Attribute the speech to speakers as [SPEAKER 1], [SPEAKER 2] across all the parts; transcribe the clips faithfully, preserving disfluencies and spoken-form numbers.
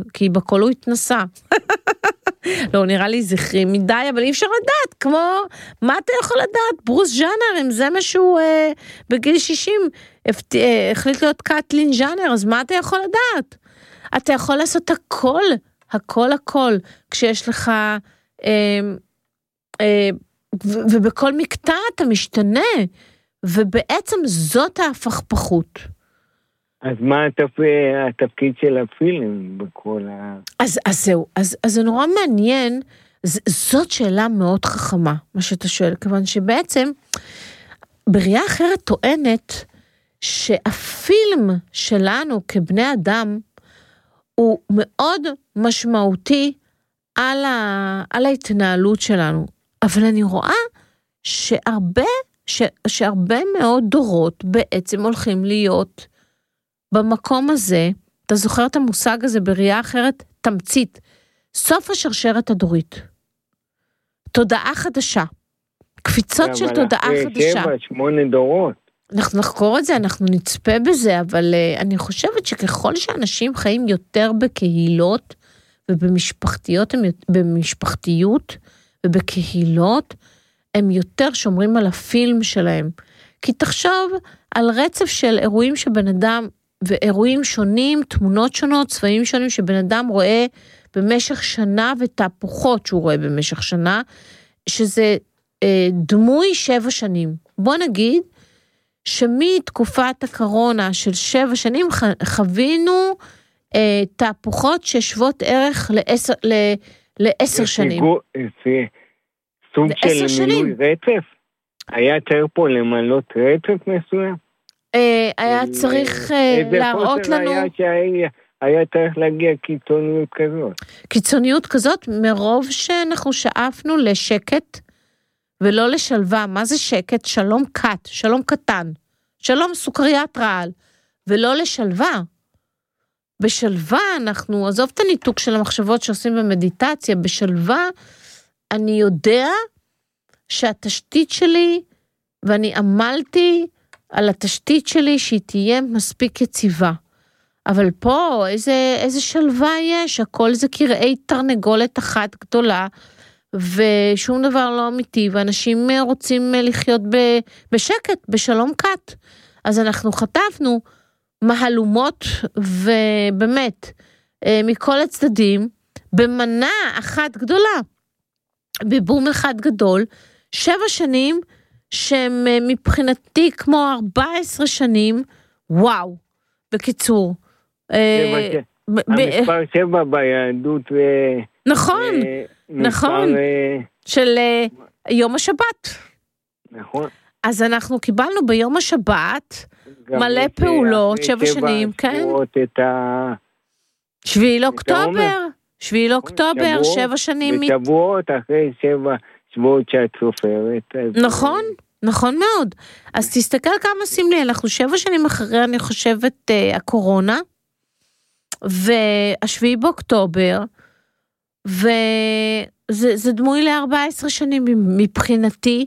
[SPEAKER 1] כי בכל הוא התנסה. לא, נראה לי זכרי מדי, אבל אי אפשר לדעת, כמו, מה אתה יכול לדעת? ברוס ז'אנר, אם זה משהו אה, בגיל שישים, אה, החליט להיות קטלין ז'אנר, אז מה אתה יכול לדעת? אתה יכול לעשות הכל, הכל הכל, כשיש לך, אה, אה, ו- ובכל מקטע אתה משתנה, ובעצם זאת ההפכפכות.
[SPEAKER 2] אז מה התפ... התפקיד של הפילם בכל ה...
[SPEAKER 1] אז, אז זהו, אז, אז זה נורא מעניין, ז, זאת שאלה מאוד חכמה, מה שאתה שואל, כיוון שבעצם, בראייה אחרת טוענת, שהפילם שלנו כבני אדם, הוא מאוד משמעותי על, ה, על ההתנהלות שלנו, אבל אני רואה שהרבה, ש, שהרבה מאוד דורות בעצם הולכים להיות במקום הזה, אתה זוכר את המושג הזה בראייה אחרת, תמצית, סוף השרשרת הדורית. תודעה חדשה. קפיצות של תודעה חדשה.
[SPEAKER 2] שבע, שמונה דורות.
[SPEAKER 1] אנחנו נחקור את זה, אנחנו נצפה בזה, אבל uh, אני חושבת שככל שאנשים חיים יותר בקהילות, ובמשפחתיות, במשפחתיות, ובקהילות, הם יותר שומרים על הפילם שלהם. כי תחשוב על רצף של אירועים שבן אדם, ואירועים שונים, תמונות שונות, צבעים שונים שבן אדם רואה במשך שנה, ותהפוכות שהוא רואה במשך שנה, שזה אה, דמוי שבע שנים. בוא נגיד, שמתקופת הקורונה של שבע שנים, חווינו אה, תהפוכות ששוות ערך לעשר, ל, לעשר שנים.
[SPEAKER 2] זה סוג של מילוי רצף? היה צריך פה למלות רצף מסוים?
[SPEAKER 1] היה צריך להראות לנו...
[SPEAKER 2] היה צריך להגיע קיצוניות כזאת.
[SPEAKER 1] קיצוניות כזאת מרוב שאנחנו שאפנו לשקט ולא לשלווה. מה זה שקט? שלום קט, שלום קטן, שלום סוכריית רעל, ולא לשלווה. בשלווה אנחנו, עזוב את הניתוק של המחשבות שעושים במדיטציה, בשלווה אני יודע שהתשתית שלי, ואני עמלתי על התשתית שלי שהיא תהיה מספיק יציבה. אבל פה איזה, איזה שלווה יש, הכל זה קרעי תרנגולת אחת גדולה, ושום דבר לא אמיתי, ואנשים רוצים לחיות בשקט, בשלום קט. אז אנחנו חטפנו מהלומות, ובאמת, מכל הצדדים, במנה אחת גדולה, בבום אחד גדול, שבע שנים, שהם מבחינתי כמו ארבע עשרה שנים, וואו, בקיצור.
[SPEAKER 2] המספר שבע ביהדות.
[SPEAKER 1] נכון, נכון, של יום השבת.
[SPEAKER 2] נכון.
[SPEAKER 1] אז אנחנו קיבלנו ביום השבת, מלא פעולות, שבע שנים, כן? שביעי לאוקטובר, שביעי לאוקטובר, שבע שנים.
[SPEAKER 2] בשבועות אחרי שבע שבועות שאת סופרת.
[SPEAKER 1] נכון, נכון מאוד. אז תסתכל כמה סמלי, אנחנו שבע שנים אחרי, אני חושבת, הקורונה, והשביעי באוקטובר, וזה דמוי ל-ארבע עשרה שנים מבחינתי,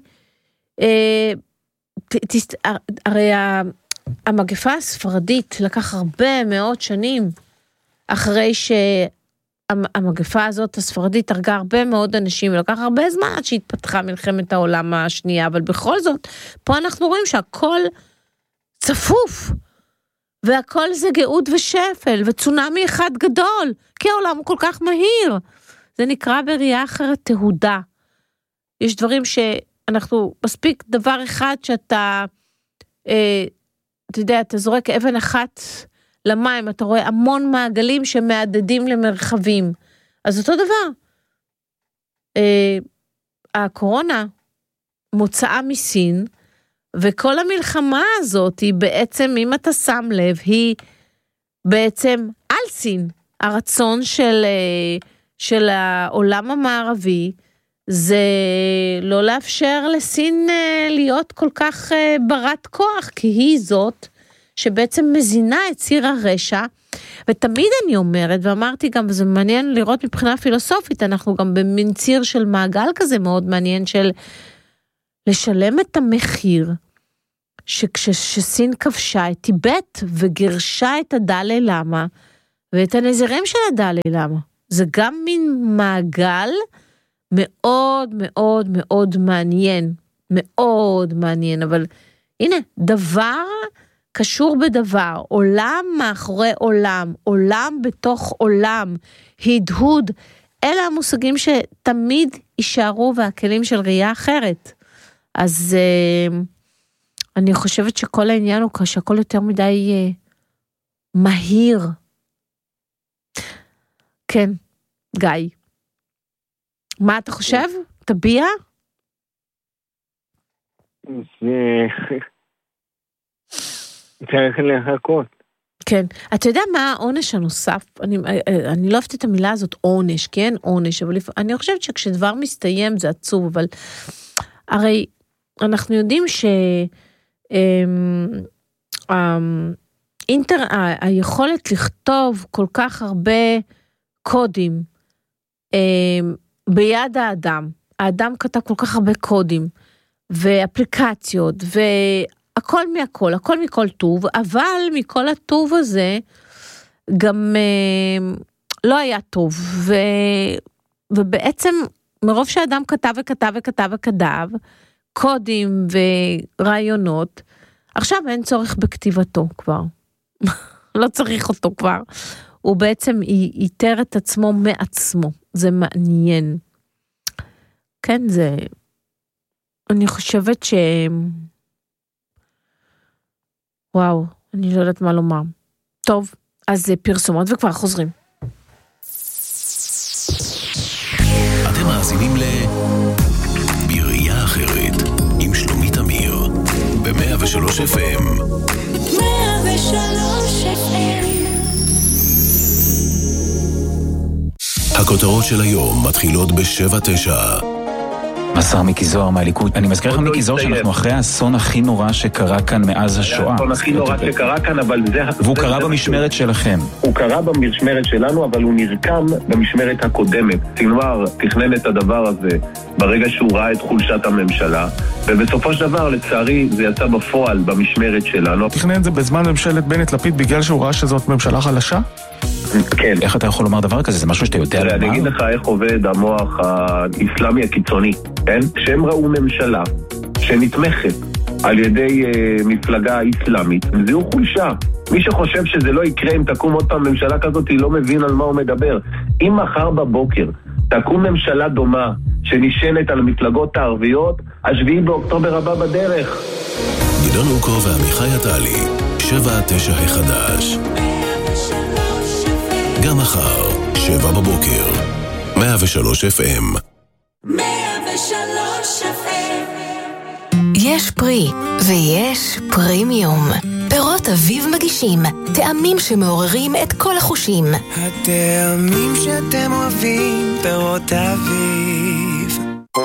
[SPEAKER 1] הרי המגפה הספרדית לקח הרבה מאוד שנים, אחרי שהמגפה הזאת הספרדית הרגה הרבה מאוד אנשים, ולקח הרבה זמן עד שהתפתחה מלחמת העולם השנייה, אבל בכל זאת, פה אנחנו רואים שהכל צפוף, והכל זה גאות ושפל, וצונמי אחד גדול, כי העולם הוא כל כך מהיר. זה נקרא בראייה אחרת תהודה. יש דברים שאנחנו, מספיק דבר אחד שאתה, אה, אתה יודע, אתה זורק אבן אחת למים, אתה רואה המון מעגלים שמעדדים למרחבים. אז אותו דבר. אה, הקורונה מוצאה מסין, וכל המלחמה הזאת היא בעצם, אם אתה שם לב, היא בעצם על סין. הרצון של, של העולם המערבי, זה לא לאפשר לסין להיות כל כך ברת כוח, כי היא זאת שבעצם מזינה את ציר הרשע, ותמיד אני אומרת, ואמרתי גם, וזה מעניין לראות מבחינה פילוסופית, אנחנו גם במין ציר של מעגל כזה מאוד מעניין, של לשלם את המחיר, שכשסין כבשה את טיבט, וגירשה את הדלי למה, ואת הנזירים של הדלי למה. זה גם מין מעגל מאוד מאוד מאוד מעניין, מאוד מעניין, אבל הנה, דבר קשור בדבר, עולם מאחורי עולם, עולם בתוך עולם, הדהוד, אלה המושגים שתמיד יישארו והכלים של ראייה אחרת. אז אה, אני חושבת שכל העניין הוא שהכל יותר מדי אה, מהיר. כן, גיא. מה אתה חושב? תביע?
[SPEAKER 2] זה... צריך לחכות.
[SPEAKER 1] כן. אתה יודע מה העונש הנוסף? אני, אני לא אוהבת את המילה הזאת עונש, כי אין עונש, אבל אני חושבת שכשדבר מסתיים זה עצוב, אבל הרי אנחנו יודעים ש... אינטר, היכולת לכתוב כל כך הרבה קודים ביד האדם, האדם כתב כל כך הרבה קודים ואפליקציות והכל מהכל, הכל מכל טוב, אבל מכל הטוב הזה גם לא היה טוב, ו, ובעצם מרוב שהאדם כתב וכתב וכתב וכתב קודים ורעיונות, עכשיו אין צורך בכתיבתו כבר. לא צריך אותו כבר. הוא בעצם ייתר את עצמו מעצמו. זה מעניין. כן, זה... אני חושבת ש... וואו, אני לא יודעת מה לומר. טוב, אז פרסומות וכבר חוזרים.
[SPEAKER 3] אתם מאזינים ל... בראייה אחרת, עם שלומית אמיר, ב-מאה ושלוש אף אם.
[SPEAKER 4] מאה ושלוש אף אם.
[SPEAKER 3] הכותרות של היום מתחילות בשבע תשע.
[SPEAKER 5] השר מיקי זוהר מהליכוד. אני מזכיר לך מיקי זוהר שאנחנו אחרי האסון הכי נורא שקרה כאן מאז השואה.
[SPEAKER 6] האסון הכי נורא שקרה כאן, אבל זה...
[SPEAKER 5] והוא קרה במשמרת שלכם.
[SPEAKER 6] הוא קרה במשמרת שלנו, אבל הוא נרקם במשמרת הקודמת. סינואר תכנן את הדבר הזה ברגע שהוא ראה את חולשת הממשלה, ובסופו של דבר, לצערי, זה יצא בפועל במשמרת שלנו.
[SPEAKER 7] תכנן את זה בזמן ממשלת בנט לפיד בגלל שהוא ראה שזאת ממשלה חלשה?
[SPEAKER 6] כן.
[SPEAKER 5] איך אתה יכול לומר דבר כזה? זה משהו שאתה יודע לומר?
[SPEAKER 6] אני אגיד לך איך עובד המוח האסלאמי הקיצוני, כן? שהם ראו ממשלה שנתמכת על ידי uh, מפלגה אסלאמית, וזהו חולשה. מי שחושב שזה לא יקרה אם תקום עוד פעם ממשלה כזאת, היא לא מבין על מה הוא מדבר. אם מחר בבוקר תקום ממשלה דומה שנשענת על המפלגות הערביות, השביעי באוקטובר הבא בדרך.
[SPEAKER 3] גדעון אוקו ועמיחי עטלי, שבע תשע החדש. גם מחר, שבע בבוקר, מאה ושלוש אף אם.
[SPEAKER 4] מאה ושלוש אף אם.
[SPEAKER 8] יש פרי, ויש פרימיום. פירות אביב מגישים, טעמים שמעוררים את כל החושים.
[SPEAKER 9] הטעמים שאתם אוהבים, פירות אביב.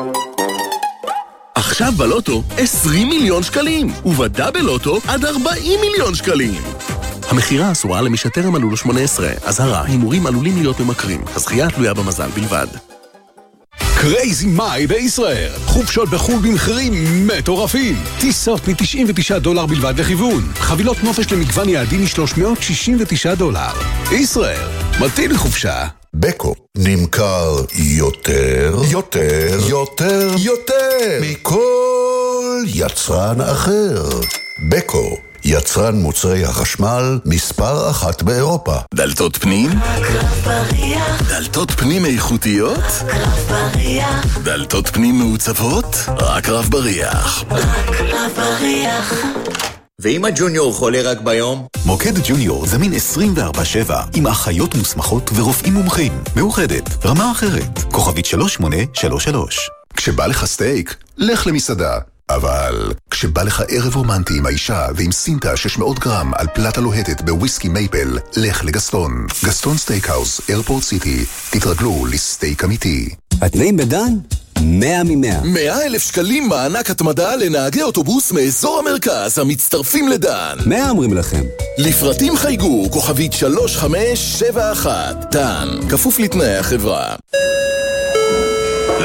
[SPEAKER 10] עכשיו בלוטו עשרים מיליון שקלים, ובדאבל לוטו עד ארבעים מיליון שקלים. המחירה אסורה למי שטרם מלאו לו שמונה עשרה, אזהרה, הימורים עלולים להיות ממכרים, הזכייה תלויה במזל בלבד.
[SPEAKER 11] קרייזי מאי בישראל, חופשות בחול במחירים מטורפים, טיסות מ-תשעים ותשעה דולר בלבד לכיוון, חבילות נופש למגוון יעדים מ-שלוש מאות שישים ותשעה דולר. ישראל, מתאים לחופשה.
[SPEAKER 12] בקו נמכר יותר, יותר, יותר, יותר מכל יצרן אחר. בקו, יצרן מוצרי החשמל מספר אחת באירופה.
[SPEAKER 10] דלתות פנים?
[SPEAKER 4] הקרב בריח.
[SPEAKER 10] דלתות פנים איכותיות?
[SPEAKER 4] הקרב בריח.
[SPEAKER 10] דלתות פנים מעוצבות? רק רב בריח.
[SPEAKER 4] רק רב בריח.
[SPEAKER 13] ואם הג'וניור חולה רק ביום?
[SPEAKER 11] מוקד ג'וניור זמין עשרים וארבע שבע עם אחיות מוסמכות ורופאים מומחים. מאוחדת, רמה אחרת, כוכבית שלוש שמונה שלוש שלוש.
[SPEAKER 12] כשבא לך סטייק, לך למסעדה. אבל כשבא לך ערב רומנטי עם האישה ועם סינטה שש מאות גרם על פלטה לוהטת בוויסקי מייפל, לך לגסטון. גסטון סטייקהאוס, איירפורט סיטי. תתרגלו לסטייק אמיתי.
[SPEAKER 14] התנאים בדן? מאה ממאה.
[SPEAKER 10] מאה אלף שקלים מענק התמדה לנהגי אוטובוס מאזור המרכז המצטרפים לדן.
[SPEAKER 14] מאה אומרים לכם.
[SPEAKER 10] לפרטים חייגו כוכבית שלוש חמש שבע אחת. דן, כפוף לתנאי החברה.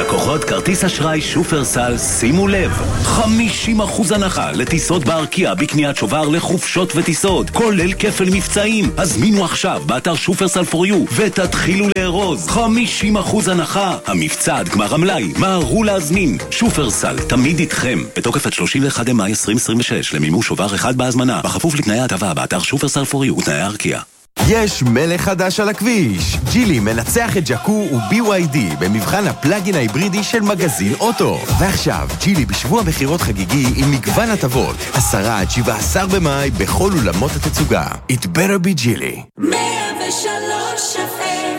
[SPEAKER 15] לקוחות כרטיס אשראי שופרסל, שימו לב, חמישים אחוז הנחה לטיסות בארקיע בקניית שובר לחופשות וטיסות, כולל כפל מבצעים. הזמינו עכשיו באתר שופרסל פור יו ותתחילו לארוז. חמישים אחוז הנחה. המבצע עד גמר המלאי. מהרו להזמין. שופרסל, תמיד איתכם. בתוקף עד שלושים ואחד במאי עשרים עשרים ושש למימוש שובר אחד בהזמנה, בכפוף לתנאי ההטבה באתר שופרסל פור יו ותנאי ארקיע.
[SPEAKER 16] יש מלך חדש על הכביש. ג'ילי מנצח את ג'קו ו-בי וואי די במבחן הפלאגין ההיברידי של מגזין אוטו. ועכשיו, ג'ילי בשבוע מחירות חגיגי עם מגוון הטבות. עשרה עד שבעה עשר במאי בכל אולמות התצוגה. It better be ג'ילי.
[SPEAKER 4] מאה ושלוש אף אם.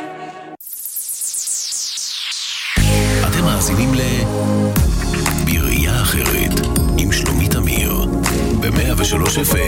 [SPEAKER 3] אתם מאזינים ל... בראייה אחרת עם שלומית אמיר ב-מאה ושלוש אף אם.